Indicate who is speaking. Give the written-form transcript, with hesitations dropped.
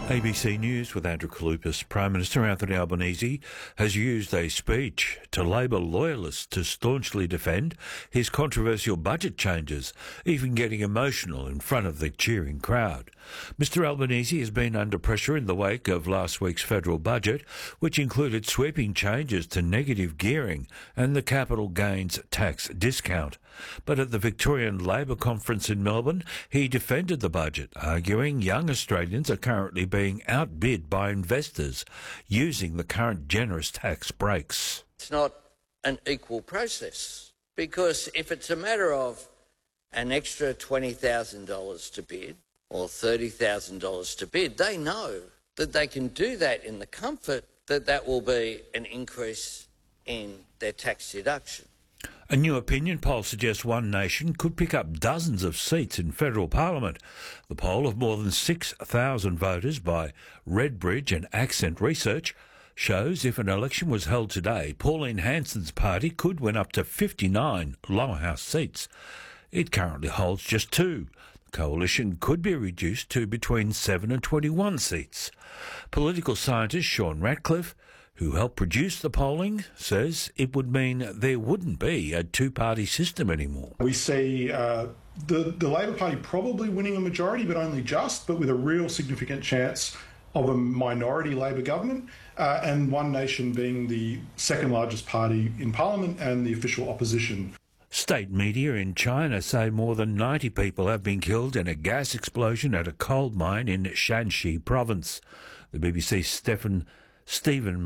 Speaker 1: ABC News with Andrew Kalupas. Prime Minister Anthony Albanese has used a speech to Labor loyalists to staunchly defend his controversial budget changes, even getting emotional in front of the cheering crowd. Mr Albanese has been under pressure in the wake of last week's federal budget, which included sweeping changes to negative gearing and the capital gains tax discount. But at the Victorian Labor Conference in Melbourne, he defended the budget, arguing young Australians are currently being outbid by investors using the current generous tax breaks.
Speaker 2: It's not an equal process, because if it's a matter of an extra $20,000 to bid or $30,000 to bid, they know that they can do that in the comfort that that will be an increase in their tax deduction.
Speaker 1: A new opinion poll suggests One Nation could pick up dozens of seats in federal parliament. The poll of more than 6,000 voters by Redbridge and Accent Research shows if an election was held today, Pauline Hanson's party could win up to 59 lower house seats. It currently holds just 2. The coalition could be reduced to between 7 and 21 seats. Political scientist Sean Ratcliffe, who helped produce the polling, says it would mean there wouldn't be a two-party system anymore.
Speaker 3: We see the Labor Party probably winning a majority, but only just, but with a real significant chance of a minority Labor government, and One Nation being the second largest party in Parliament and the official opposition.
Speaker 1: State media in China say more than 90 people have been killed in a gas explosion at a coal mine in Shanxi province. The BBC's Stephen